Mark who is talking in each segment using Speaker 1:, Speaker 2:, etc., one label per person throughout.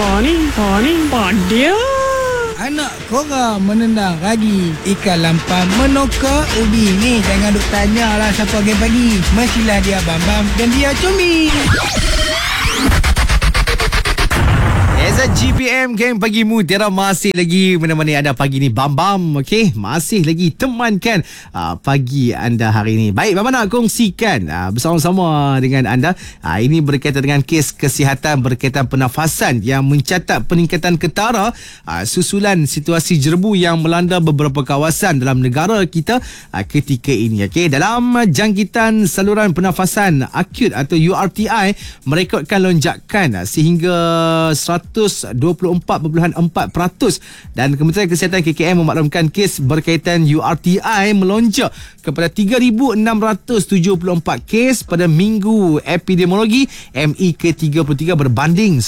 Speaker 1: Dia.
Speaker 2: Anak korang menendang ragi ikan lampam menoka ubi ni. Jangan duk tanyalah siapa game pagi. Mestilah dia Bambam dan dia Cumi.
Speaker 3: GPM Gang Pagimu Tiara masih lagi menemani anda pagi ni Bambam. Okey, masih lagi temankan pagi anda hari ini. Baik, Bambam nak kongsikan bersama-sama dengan anda. Ini berkaitan dengan kes kesihatan berkaitan pernafasan yang mencatat peningkatan ketara susulan situasi jerebu yang melanda beberapa kawasan dalam negara kita ketika ini. Okey, dalam jangkitan saluran pernafasan akut atau URTI merekodkan lonjakan sehingga 124.4% dan Kementerian Kesihatan KKM memaklumkan kes berkaitan URTI melonjak kepada 3,674 kes pada minggu epidemiologi ME ke-33 berbanding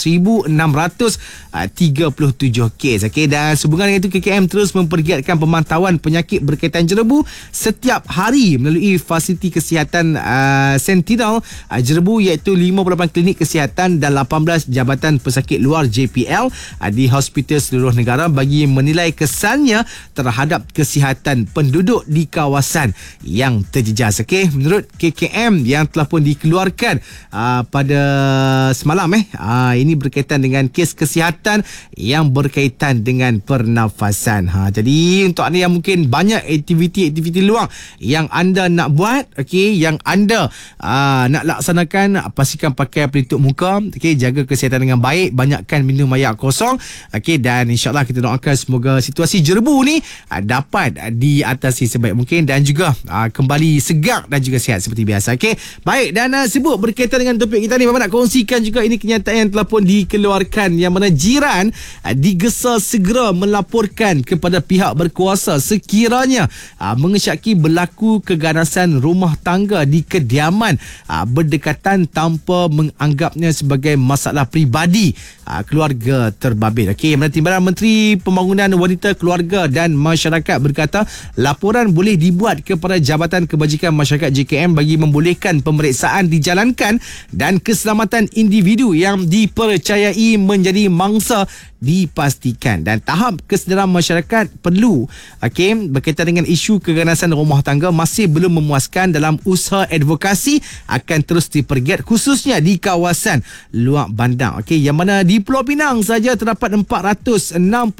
Speaker 3: 1,637 kes. Okey, dan sehubungan dengan itu KKM terus mempergiatkan pemantauan penyakit berkaitan jerebu setiap hari melalui fasiliti kesihatan Sentinel jerebu iaitu 58 klinik kesihatan dan 18 jabatan pesakit luar JPL di hospital seluruh negara bagi menilai kesannya terhadap kesihatan penduduk di kawasan yang terjejas. Okey, menurut KKM yang telah pun dikeluarkan pada semalam ini berkaitan dengan kes kesihatan yang berkaitan dengan pernafasan. Jadi untuk anda yang mungkin banyak aktiviti-aktiviti luang yang anda nak buat, okey, yang anda nak laksanakan, pastikan pakai pelitup muka, okey, jaga kesihatan dengan baik, banyakkan minum air kosong. Okey, dan insyaAllah kita doakan semoga situasi jerebu ni dapat diatasi sebaik mungkin dan juga kembali segar dan juga sihat seperti biasa. Okey, baik, dan sibuk berkaitan dengan topik kita ni, Mama nak kongsikan juga ini kenyataan yang telah pun dikeluarkan yang mana jiran digesa segera melaporkan kepada pihak berkuasa sekiranya mengesyaki berlaku keganasan rumah tangga di kediaman berdekatan tanpa menganggapnya sebagai masalah peribadi keluarga terbabit. Okey, Timbalan Menteri Pembangunan Wanita, Keluarga dan Masyarakat berkata laporan boleh dibuat kepada Jabatan Kebajikan Masyarakat JKM bagi membolehkan pemeriksaan dijalankan dan keselamatan individu yang dipercayai menjadi mangsa dipastikan. Dan tahap kesedaran masyarakat perlu, okey, berkaitan dengan isu keganasan rumah tangga masih belum memuaskan dalam usaha advokasi akan terus dipergiat khususnya di kawasan Luak Bandang. Okey, yang mana di Pulau Pinang saja terdapat 461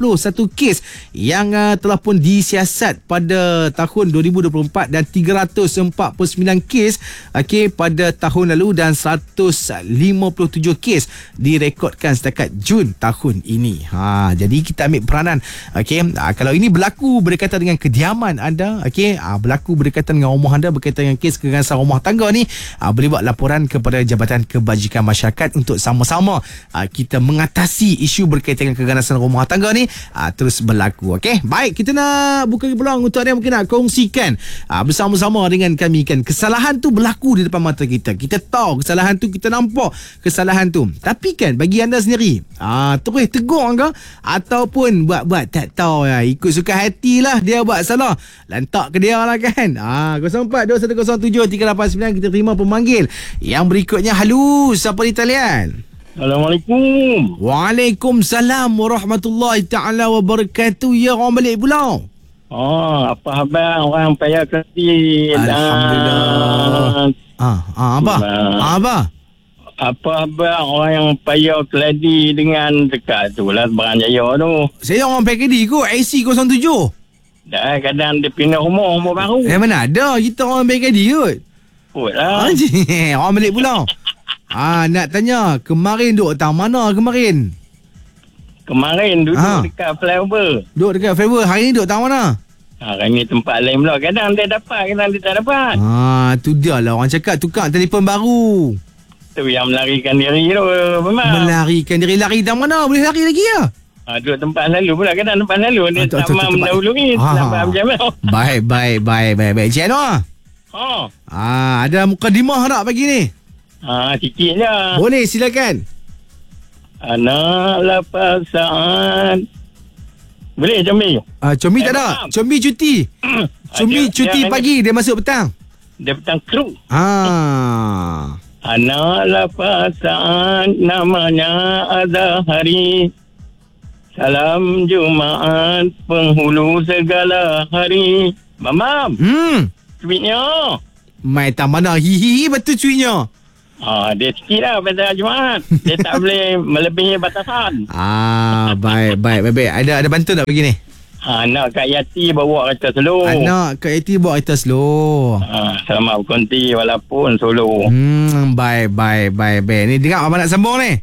Speaker 3: kes yang telah pun disiasat pada tahun 2024 dan 349 kes okey pada tahun lalu dan 157 kes direkodkan setakat Jun tahun ini. Jadi kita ambil peranan. Okey, kalau ini berlaku berkaitan dengan kediaman anda, okey, berlaku berkaitan dengan rumah anda, berkaitan dengan kes keganasan rumah tangga ni, boleh buat laporan kepada Jabatan Kebajikan Masyarakat untuk sama-sama kita mengatasi isu berkaitan dengan keganasan rumah tangga ni terus berlaku. Okey, baik, kita nak buka peluang untuk anda mungkin nak kongsikan bersama-sama dengan kami kan. Kesalahan tu berlaku di depan mata kita. Kita tahu kesalahan tu, kita nampak kesalahan tu. Tapi kan bagi anda sendiri, terus tegur ke ataupun buat-buat tak tahu ya, ikut suka hati lah dia buat salah, lantak ke dia lah kan. 0421073889 kita terima pemanggil yang berikutnya. Halo, siapa di talian?
Speaker 4: Assalamualaikum.
Speaker 3: Waalaikumsalam warahmatullahi ta'ala wabarakatuh. Ya, orang balik pulau.
Speaker 4: Apa khabar orang payah kerti?
Speaker 3: Alhamdulillah. Apa?
Speaker 4: Apa khabar orang yang payah keladi dengan dekat tu lah Barang Jaya tu? Saya
Speaker 3: orang PKD kot, IC07.
Speaker 4: Dah kadang dia pindah rumah baru.
Speaker 3: Mana ada, kita orang PKD kot.
Speaker 4: Kot lah.
Speaker 3: Orang balik pulau. Nak tanya, kemarin duduk tang mana kemarin?
Speaker 4: Kemarin duduk dekat flyover.
Speaker 3: Duduk dekat flyover. Hari ni duduk tang mana?
Speaker 4: Hari ni tempat lain pula. Kadang dia dapat, kadang dia tak dapat.
Speaker 3: Tu dia lah orang cakap tukar telefon baru.
Speaker 4: Tu yang melarikan diri tu memang.
Speaker 3: Melarikan diri, lari dah mana? Boleh lari lagi ya?
Speaker 4: Duduk tempat lalu pula. Kadang tempat lalu dia tak mahu mendahului.
Speaker 3: Baik. Cik Anwar. Ada mukadimah tak pagi ni?
Speaker 4: Sikit je.
Speaker 3: Boleh, silakan.
Speaker 4: Anak perasaan. Boleh Combi?
Speaker 3: Combi tak ada. Combi cuti. Combi cuti pagi, dia masuk petang.
Speaker 4: Dia petang kru. Analah perasaan namanya ada hari. Salam Jumaat penghulu segala hari. Mamam, tweetnya.
Speaker 3: Mai tak mana hihi betul cuinya.
Speaker 4: Dia sikit lah pasal Jumaat. Dia tak boleh melebihi batasan.
Speaker 3: Baik. Ada bantu tak bagi ni?
Speaker 4: Anak Kak Yati bawa kereta slow.
Speaker 3: Anak Kak Yati bawa kereta slow.
Speaker 4: Selamat berkonti walaupun solo.
Speaker 3: Baik. Ni dengar apa nak sambung ni?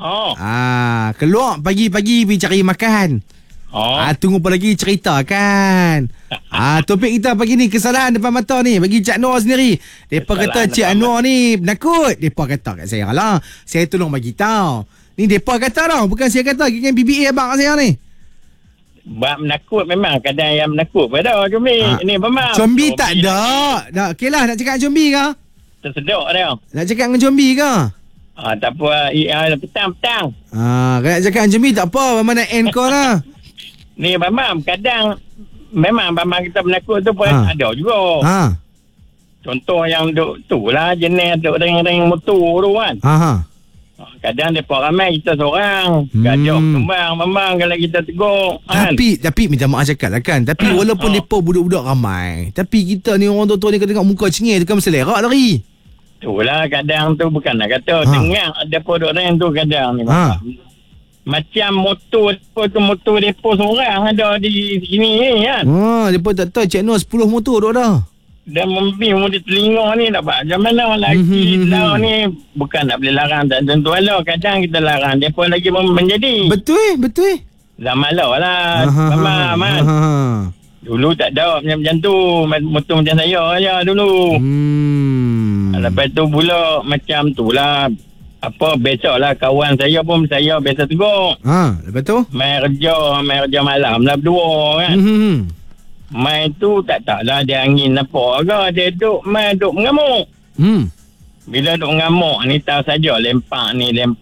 Speaker 3: Keluar pagi-pagi pergi cari makan. Tunggu apa lagi cerita kan. Topik kita pagi ni kesalahan depan mata ni bagi Cik Anwar sendiri. Depa kata Cik Anwar ni penakut. Depa kata kat saya lah, saya tolong bagi tahu. Ni depa kata tau, bukan saya kata. Kan PBA abang saya ni.
Speaker 4: Bab menakut memang kadang yang menakut pada Combi. Ini memang
Speaker 3: Combi tak ada. Okey lah, nak cakap Combi ke?
Speaker 4: Tersedok dia.
Speaker 3: Nak cakap dengan Combi ke?
Speaker 4: Tak apa, petang.
Speaker 3: Kalau nak cakap dengan Combi tak apa, memang nak end call lah.
Speaker 4: Ni memang kadang memang memang kita menakut tu pun ada juga. Contoh yang duk tu lah, jenis duk ring-ring motor tu kan. Kadang mereka ramai, kita seorang gajak kembang memang kalau kita tegur kan?
Speaker 3: Tapi minta maaf cakap lah kan. Tapi walaupun mereka budak-budak ramai, tapi kita ni orang tua-tua ni kena tengok muka cengih tu kan mesti lerak lari.
Speaker 4: Itulah kadang tu bukan nak kata tengah mereka duk ring tu kadang ni macam motor mereka seorang ada di sini ni kan.
Speaker 3: Mereka tak tahu Cik Nur 10 motor duk dah.
Speaker 4: Dan membing di telinga ni tak macam mana lagi lah ni. Bukan tak boleh larang, tak tentu lah. Kadang kita larang, dia pun lagi menjadi.
Speaker 3: Betul.
Speaker 4: Zaman lah Mamam. Dulu tak ada macam tu. Motor macam saya je dulu. Lepas tu pula macam tu lah. Besok lah kawan saya pun saya biasa tegur.
Speaker 3: Lepas tu?
Speaker 4: Main kerja malam lah berdua kan. Main tu taklah dia angin apa ke. Dia duk mengamuk. Bila duk mengamuk ni tahu saja lempak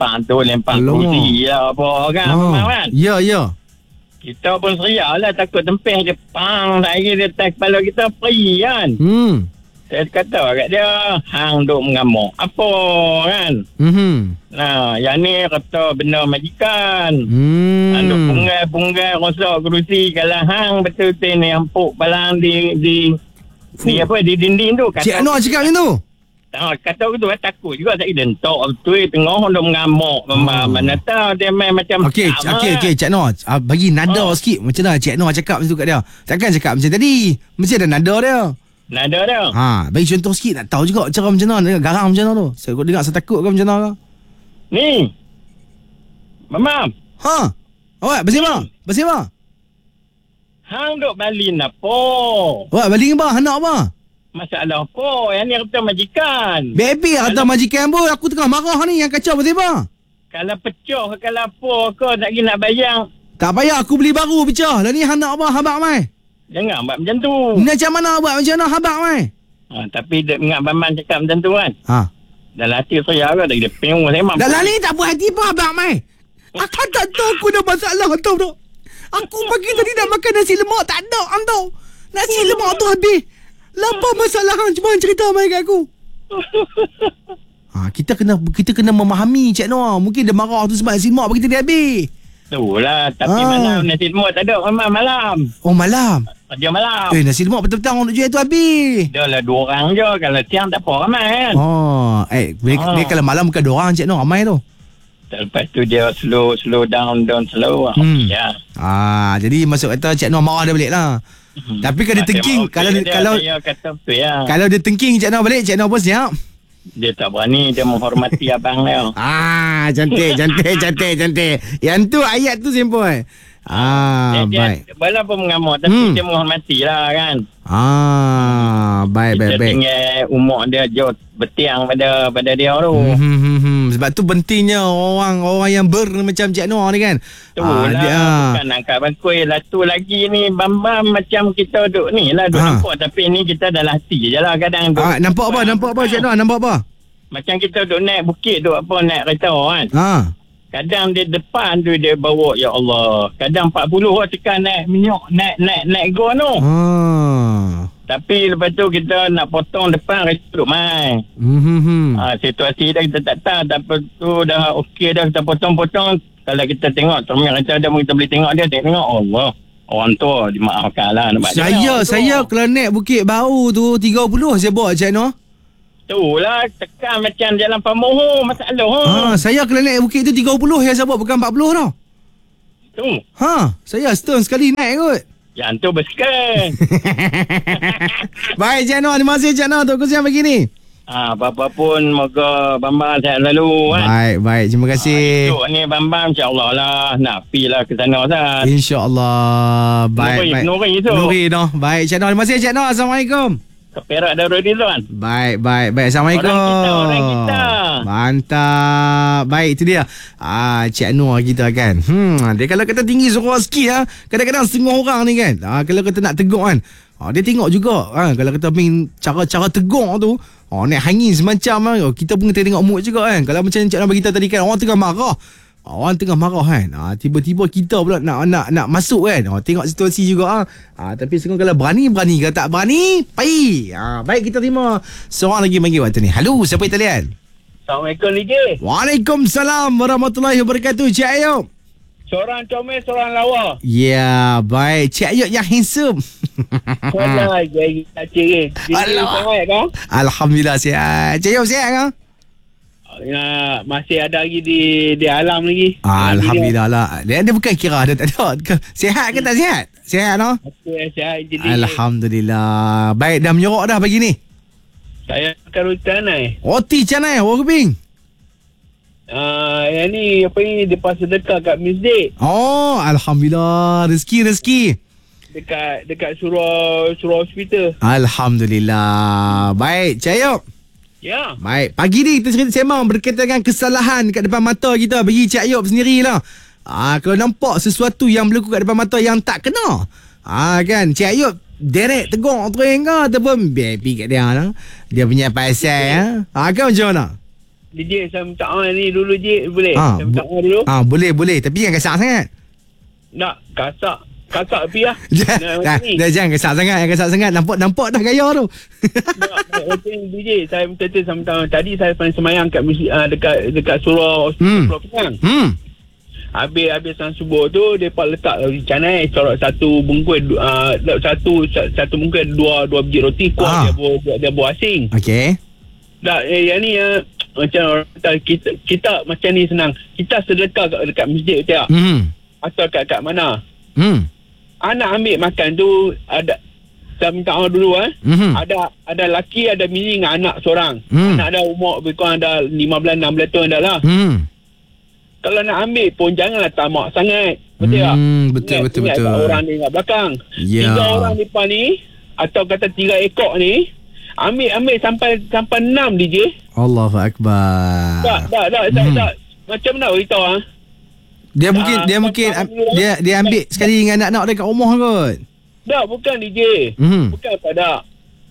Speaker 4: kursi lah apa kan.
Speaker 3: Ya.
Speaker 4: Kita pun seriak lah takut tempeh dia pang lagi dia tak kepala kita pergi kan. Saya kata kat dia, hang duk mengamuk apa kan. Yang ni kata benda majikan. Duk punggai rosak kerusi. Kalau hang betul-betul ni empuk palang di dinding tu.
Speaker 3: Cik Anwar cakap macam tu?
Speaker 4: Kata tu takut juga saya dentok betul tengah duk mengamuk. Mana tahu dia main macam
Speaker 3: Okey Cik Anwar, bagi nada sikit. Macam mana Cik Anwar cakap macam tu kat dia? Takkan cakap macam tadi. Mesti ada nada dia.
Speaker 4: Nada dia.
Speaker 3: Bagi contoh sikit, nak tahu juga cara macam mana, garang macam mana tu. Saya dengar saya takut ke macam mana ke?
Speaker 4: Ni. Mamam.
Speaker 3: Awak bersama?
Speaker 4: Hang duk balin apa?
Speaker 3: Awak balin apa? Anak apa?
Speaker 4: Masalah apa? Yang ni kata majikan.
Speaker 3: Baby kata majikan pun. Aku tengah marah ni yang kacau bersama.
Speaker 4: Kalau pecah ke kalau apa ke nak bayang.
Speaker 3: Tak payah, aku beli baru pecah. Lah ni anak apa habak mai?
Speaker 4: Jangan buat macam tu.
Speaker 3: Macam mana buat macam mana habak mai?
Speaker 4: Tapi dia ingat Bambang cakap macam tu kan. Dalam hati saya ke dia peung saya mampu.
Speaker 3: Dalam ni tak buat hati apa habak mai? Aku tak tahu aku ada masalah tahu tak. Aku pagi tadi nak makan nasi lemak tak ada tahu. Nasi lemak tu habis. Apa masalah hang cuma cerita mai kat aku. Kita kena memahami Cik Noah. Mungkin dia marah tu sebab nasi lemak bagi tadi habis.
Speaker 4: Itulah, tapi malam nasi lemak tak ada. Malam.
Speaker 3: Oh, malam.
Speaker 4: Kerja malam.
Speaker 3: Nasi lemak petang-petang orang nak jual tu habis.
Speaker 4: Dah lah 2 orang je. Kalau siang tak apa ramai kan.
Speaker 3: Dia kalau malam bukan 2 orang Cik Noah ramai tu.
Speaker 4: Lepas tu dia slow down slow. Ya.
Speaker 3: Jadi masuk kata Cik Noah marah dia balik lah. Tapi kalau dia thinking, kalau dia thinking Cik Noah balik, Cik Noah pun siap.
Speaker 4: Dia tak berani, dia menghormati abang dia.
Speaker 3: Cantik. Yang tu ayat tu simple. Baik.
Speaker 4: Walaupun mengamuk tapi dia menghormati lah kan.
Speaker 3: Baik.
Speaker 4: Kita tinggal umur dia jauh bertiang pada dia tu.
Speaker 3: Sebab tu pentingnya orang yang macam Cik Noah ni kan.
Speaker 4: Bukan angkat bangkui lah tu lagi ni Bambam macam kita duduk ni lah nampak. Tapi ni kita dalam hati je lah kadang duduk.
Speaker 3: Nampak apa Cik Noah? Nampak apa? Macam
Speaker 4: kita duduk naik bukit tu naik kereta kan. Kadang di depan tu dia bawa ya Allah. Kadang 40 orang tekan naik minyak naik go tu. Tapi lepas tu kita nak potong depan kereta duduk mai. Situasi dah kita tak tahu. Tapi tu dah okey dah, kita potong-potong. Kalau kita tengok terminal kereta ada, kita boleh tengok dia. Tengok Allah, orang tu dimaafkan lah.
Speaker 3: Saya kalau naik Bukit Bau tu 30 saya bawa Cik Noh.
Speaker 4: Itulah tekan macam jalan Pamoho, masalah.
Speaker 3: Saya kalau naik bukit tu 30 saya bawa, bukan 40 tau.
Speaker 4: Tu.
Speaker 3: Saya setahun sekali naik kot.
Speaker 4: Yang tu bersekal.
Speaker 3: Baik Cik Noh, terima kasih Cik Noh untuk kongsian pagi ni.
Speaker 4: Apa-apa pun moga Bambang sihat selalu kan.
Speaker 3: Baik, terima kasih.
Speaker 4: Esok ni Bambang insya-Allah lah nak pi lah ke sana Ustaz.
Speaker 3: Insya-Allah. Baik.
Speaker 4: Nuri
Speaker 3: noh. Baik Cik Noh, terima kasih Cik Noh. Assalamualaikum.
Speaker 4: Ke Perak Darul Ridwan.
Speaker 3: Baik. Assalamualaikum.
Speaker 4: Orang kita.
Speaker 3: Mantap. Baik, itu dia. Cik Nur kita kan. Dia kalau kata tinggi suara sikit kadang-kadang setengah orang ni kan. Kalau kata nak tegur kan. Dia tengok juga kalau kata main cara tegur tu. Naik hangin semacam kita pun tengok mood juga kan. Kalau macam Cik Nur bagi kita tadi kan, orang tengah marah kan. Tiba-tiba kita pula nak masuk kan. Tengok situasi juga. Tapi sekarang kalau berani. Kalau tak berani, pai. Baik, kita terima seorang lagi bagi waktu ni. Halo, siapa di talian?
Speaker 4: Assalamualaikum DJ.
Speaker 3: Waalaikumsalam warahmatullahi wabarakatuh. Cik Ayub.
Speaker 4: Seorang comel, seorang lawa.
Speaker 3: Ya, baik. Cik Ayub yang handsome.
Speaker 4: Salah, jadi tak cerit. Sihat kan?
Speaker 3: Alhamdulillah sihat. Cik Ayub sihat kan?
Speaker 4: Masih ada lagi di alam lagi.
Speaker 3: Alhamdulillah lah. Dia bukan kira ada tak ada. Sihat ke tak sihat? Sihat no?
Speaker 4: Sihat jadi.
Speaker 3: Alhamdulillah. Baik, dah menyorok dah pagi ni.
Speaker 4: Saya makan roti canai.
Speaker 3: Roti canai, orang keping.
Speaker 4: Yang ni apa ni, depan sedekah kat masjid.
Speaker 3: Alhamdulillah. Rezeki.
Speaker 4: Dekat surau hospital.
Speaker 3: Alhamdulillah. Baik, Cik Ayub.
Speaker 4: Ya.
Speaker 3: Baik, pagi ni kita cerita sembang berkaitan dengan kesalahan kat depan mata kita. Bagi Cik Ayub sendirilah. Kalau nampak sesuatu yang berlaku kat depan mata yang tak kena, kan Cik Ayub direct tegur terus ke ataupun baby kat dia lah. Dia punya pasal kan macam mana?
Speaker 4: DJ, saya minta ni dulu je, boleh? Saya minta dulu.
Speaker 3: Boleh, tapi jangan kasar sangat.
Speaker 4: Nak kakak pi lah.
Speaker 3: Jangan kasar sangat. Nampak dah gaya tu.
Speaker 4: DJ, saya minta tadi saya semayang kat dekat surau Pulau Pinang. Habis sang subuh tu depa letak canai corak satu bungkus satu bungkus dua biji roti kuah dia buat asing.
Speaker 3: Okey.
Speaker 4: Dah yang ni macam orang kata kita macam ni senang. Kita sedekah dekat masjid tak? Atau kat mana? Anak ambil makan tu ada, saya minta dulu ada lelaki, ada bini dengan anak seorang. Anak ada umur lebih kurang ada 15-16 tahun dah lah. Kalau nak ambil pun janganlah tamak sangat. Betul tak? Betul. Orang ni kat belakang. 3 orang depan ni atau kata 3 ekor ni ambil sampai 6 DJ.
Speaker 3: Allahu Akbar.
Speaker 4: Tak. Macam mana beritahu
Speaker 3: Dia mungkin dia ambil sekali dengan anak-anak dekat rumah kot.
Speaker 4: Tak, bukan DJ. Bukan pada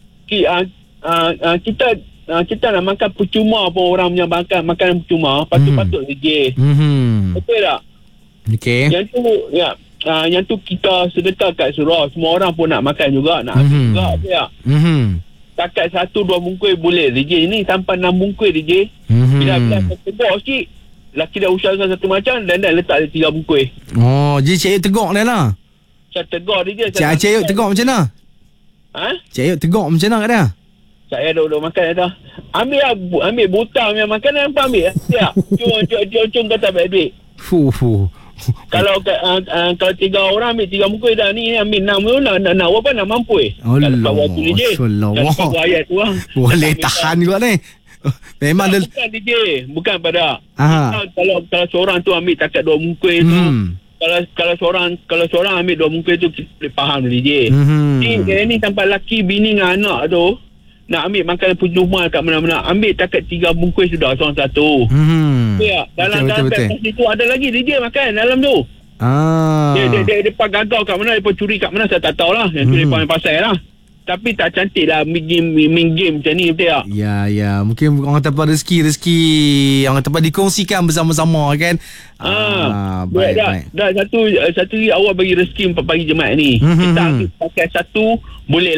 Speaker 4: kita nak makan percuma pun orang punya makan percuma. Patut DJ. Betul tak?
Speaker 3: Okey.
Speaker 4: Yang tu kita sedekah kat surau. Semua orang pun nak makan juga, nak ambil juga. Betul tak? Takat 1-2 bungkus boleh DJ. Ini sampai 6 bungkus DJ. Bila saya tegur sikit, lelaki dah usaha satu macam dan letak dia 3 bungkus.
Speaker 3: Jadi Cik Ayub tegur dia lah.
Speaker 4: Saya tegur dia.
Speaker 3: Cik Ayub tegur macam mana? Cik Ayub tegur macam mana kat dia?
Speaker 4: Saya duduk makan dah. Ambil buta punya makanan apa ambil? Ya. Cun kata baik-baik. Kalau 3 orang ambil 3 bungkus dah, ni ambil 6 tu nak apa nak mampu kalau waktu DJ. Kalau ayat tu
Speaker 3: boleh tahan juga ni. Memang
Speaker 4: bukan DJ, bukan pada. Kalau seorang tu ambil takat 2 bungkus tu, kalau seorang ambil 2 bungkus tu kita boleh faham DJ. Ni sampai laki bini dengan anak tu nak ambil makanan percuma kat mana-mana, ambil takat 3 bungkus sudah seorang satu. Ya, dalam plastik tu ada lagi DJ makan dalam tu. Dia depan gagal kat mana, depa curi kat mana saya tak tahulah. Yang tu depa main pasal lah. Tapi tak cantik lah main game macam ni, betul tak?
Speaker 3: Ya. Mungkin orang tempat rezeki orang tempat dikongsikan bersama-sama kan. Baik.
Speaker 4: Dah satu awal bagi rezeki 4 pagi Jumaat ni. Kita pakai satu boleh lah.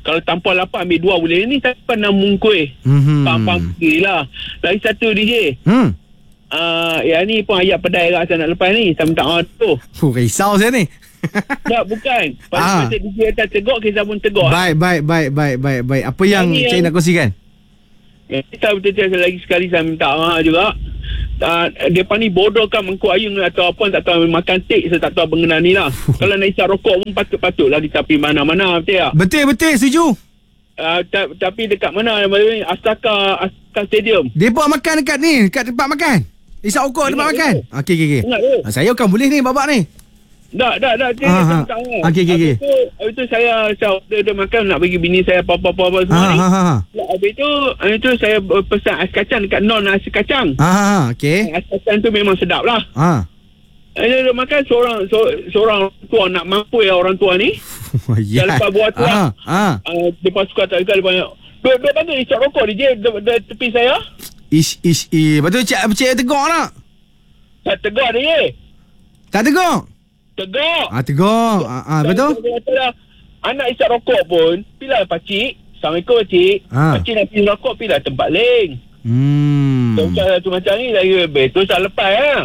Speaker 1: Kalau tanpa lapar ambil 2 boleh. Ni tanpa 6 mungkuih. Faham lah. Lagi satu DJ. Yang ni pun ayat pedai lah saya nak lepas ni. Saya minta maaf tu.
Speaker 3: Risau saya ni.
Speaker 1: Tak, bukan. Pasal DJ atas tegak, kita pun tegak.
Speaker 3: Baik. Apa yang Cik nak kongsikan?
Speaker 1: Kita betul-betul lagi sekali saya minta maaf juga. Mereka ni bodohkan mengkuk ayung atau apa, tak tahu makan tik, saya tak tahu mengenai ni lah. Kalau nak isap rokok pun patut-patutlah kita pergi mana-mana, betul tak?
Speaker 3: Betul, setuju.
Speaker 1: Tapi dekat mana? Astaka Stadium.
Speaker 3: Mereka makan dekat ni, dekat tempat makan. Isap rokok tempat makan. Okey. Saya kan boleh ni babak ni.
Speaker 1: Tak.
Speaker 3: Okey.
Speaker 1: Habis tu saya order makan, nak bagi bini saya apa-apa semua ni. Habis tu saya pesan ais kacang dekat non ais kacang.
Speaker 3: Okey.
Speaker 1: Ais kacang tu memang sedap lah. Dia makan seorang tua, nak mampu ya orang tua ni.
Speaker 3: Ya.
Speaker 1: Lepas buat tu lah. Lepas suka tak suka, dia banyak. Dia bantu isap rokok dia tepi saya.
Speaker 3: Ish. Lepas tu cik tegur tak?
Speaker 1: Tak tegur dia.
Speaker 3: Tak tegur?
Speaker 1: Tegak.
Speaker 3: Tegur. Betul?
Speaker 1: Anak isap rokok pun, pilah pakcik. Assalamualaikum pakcik. Pakcik nak pergi rokok, pilah tempat lain. Tu macam ni lagi betul saya lepas lah.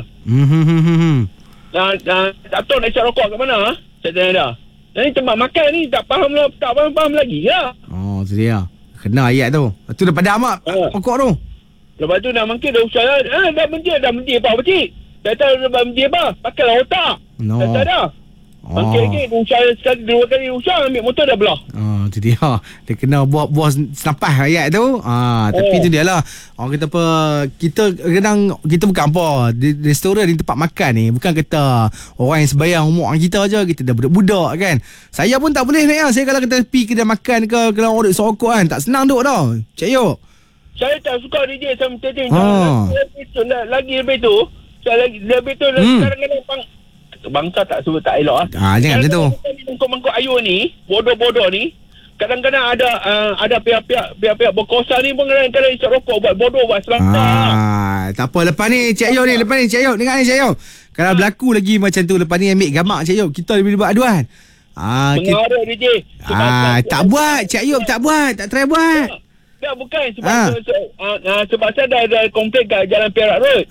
Speaker 1: Tak tahu nak isap rokok kat mana. Saya tanya dah. Ni tempat makan ni tak faham lagi lah.
Speaker 3: Oh, tu dia. Kena ayat tu. Tu dah padam mak rokok tu.
Speaker 1: Lepas tu dah mungkin dah usaha dah menjir apa pakcik. Dah tahu dah menjir apa. Pakailah otak.
Speaker 3: No.
Speaker 1: Dah tak dah. Okey, usaha sekali, 2 kali usaha ambil motor dah belah.
Speaker 3: Tu dia. Dia kena buat senapas ayat tu. Tapi tu dia lah. Orang kata apa, kita kadang kita bukan apa, di restoran, di tempat makan ni bukan kata orang yang sembayang umur kita aja, kita dah budak-budak kan. Saya pun tak boleh ni. Saya kalau kita pergi kedai makan ke, kalau order sorokok kan, tak senang duk tau. Cik Yok.
Speaker 1: Saya tak suka DJ sama Teddy. Lagi lebih tu. Saya lagi lebih tu kadang-kadang bangsa tak suruh tak elok
Speaker 3: jangan macam tu.
Speaker 1: Mangkuk ayun ni, bodoh-bodoh ni, kadang-kadang ada pihak-pihak berkuasa ni pun kadang-kadang isap rokok buat bodoh, buat selangkah.
Speaker 3: Tak apa, lepas ni Cik Yok ni, Cik Yok dengar ni Cik Yok. Kalau berlaku lagi macam tu, lepas ni ambil gamak Cik Yok, kita boleh buat aduan.
Speaker 1: Mengarut DJ.
Speaker 3: Tak buat Cik Yok, tak try buat.
Speaker 1: Tak, bukan sebab saya dah komplain kat Jalan Perak Road.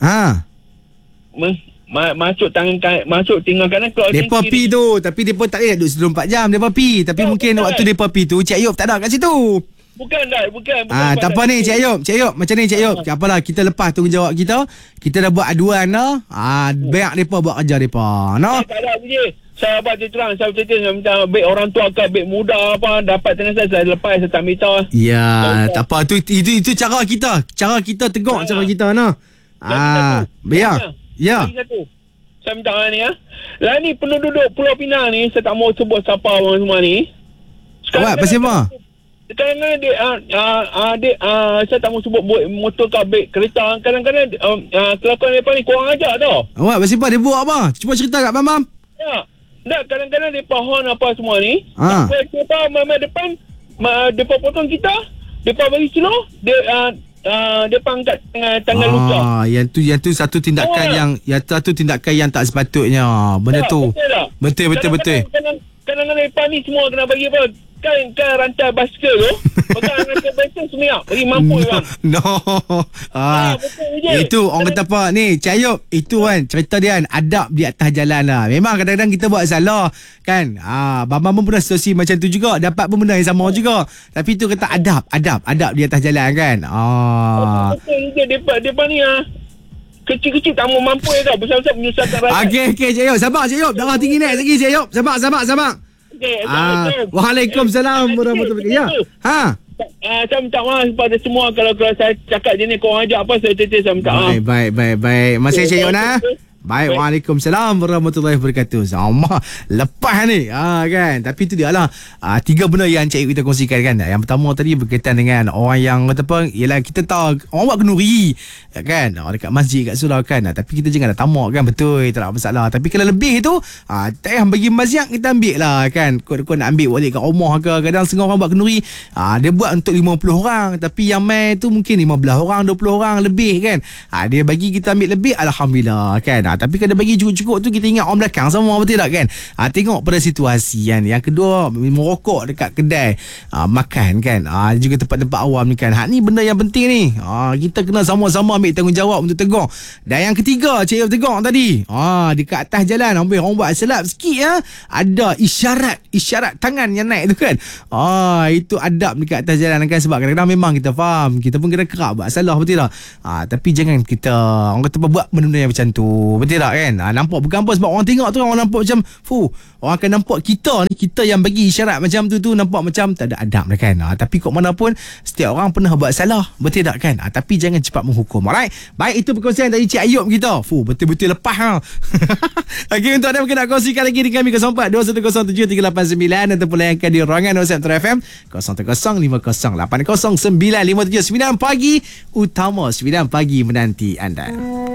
Speaker 1: Masuk tinggal kanan, keluar
Speaker 3: depa pi tu, tapi depa tak boleh duduk 24 jam depa pi, tapi mungkin waktu depa pi tu Cik Ayub tak ada kat situ.
Speaker 1: Bukan.
Speaker 3: Tak apa ni Cik Ayub, macam ni Cik Ayub, apalah, kita lepas tanggungjawab kita dah buat aduan dah. Biar depa buat kerja depa, no.
Speaker 1: Tak ada je. Saya buat terang, saya minta baik orang tua ke baik muda apa dapat dengan saya lepas, saya tak minta. Ya,
Speaker 3: tak apa, itu cara kita tegur cara kita, no. Ya.
Speaker 1: Saya minta ni Lah ni penduduk Pulau Pinang ni, saya tak mau sebut siapa orang semua ni.
Speaker 3: Awak pasal apa?
Speaker 1: Kadang-kadang saya tak mau sebut motor ke beg kereta. Kadang-kadang kelakuan mereka ni kurang ajar tau.
Speaker 3: Awak pasal apa? Dia buat apa? Cuba cerita kat Bam.
Speaker 1: Ya. Tak, kadang-kadang dia horn apa semua ni. Kita depan depa potong kita, depa bagi slow, dia pangkat tangan luka.
Speaker 3: Yang tu satu tindakan yang tak sepatutnya. Benda tu. Betul.
Speaker 1: Kadang-kadang depan ni semua kena bagi apa? Kan rantai basikal tu. Bukan rantai basikal semiak. Bagi mampu bang.
Speaker 3: No.
Speaker 1: Betul.
Speaker 3: Itu orang kata apa ni, Cik Ayub, itu kan cerita dia kan, adab di atas jalan lah. Memang kadang-kadang kita buat salah kan. Bang pun pernah situasi macam tu juga, dapat pun benda yang sama juga. Tapi tu kata adab di atas jalan kan.
Speaker 1: Betul je depa ni kecil-kecil tak mau mampu tau. Besar-besar menyusahkan rakyat.
Speaker 3: Okey Cik Ayub, sabar Cik Ayub. Darah tinggi naik lagi Cik Ayub. Sabar. Waalaikumsalam warahmatullahi wabarakatuh.
Speaker 1: Saya minta maaf kepada semua kalau saya cakap jenis korang ajak apa, saya minta maaf.
Speaker 3: Baik. Masih Cik Yona. Baik, waalaikumsalam warahmatullahi wabarakatuh. Sama lepas ni kan. Tapi tu dia lah 3 benda yang Cik kita kongsikan kan. Yang pertama tadi berkaitan dengan orang yang kata apa, ialah kita tahu orang buat kenduri kan, dekat masjid kat surau kan. Tapi kita jangan nak tamak kan. Betul, tak ada masalah. Tapi kalau lebih tu tak payah bagi masjid, kita ambil lah kan. Kau nak ambil balik kat rumah ke. Kadang setengah orang buat kenduri dia buat untuk 50 orang, tapi yang main tu mungkin 15 orang, 20 orang lebih kan. Dia bagi kita ambil lebih, alhamdulillah kan. Tapi kalau bagi cukup-cukup tu kita ingat orang belakang sama, betul tak kan? Tengok pada situasi kan. Yang kedua, merokok dekat kedai makan kan. Juga tempat-tempat awam ni kan. Ni benda yang penting ni. Kita kena sama-sama ambil tanggungjawab untuk tegur. Dan yang ketiga, Cik F tegur tadi. Dekat atas jalan orang buat silap sikit ya. Ada isyarat tangan yang naik tu kan. Itu adab dekat atas jalan kan. Sebab kadang-kadang memang kita faham, kita pun kena kerap buat salah, betul tak? Tapi jangan kita orang kata buat benda yang macam tu, betul tak kan? Nampak bukan apa, sebab orang tengok tu orang nampak macam orang akan nampak kita yang bagi isyarat macam tu nampak macam tak ada adab dah kan. Tapi kok mana pun setiap orang pernah buat salah, betul tak kan? Tapi jangan cepat menghukum. Alright, baik, itu perkongsian dari Cik Ayub kita. Betul-betul lepas Okey, untuk anda mungkin nak kongsikan lagi dengan kami 0421073889 ataupun layankan di ruangan WhatsApp True FM 0105080957 9 pagi utama 9 pagi menanti anda.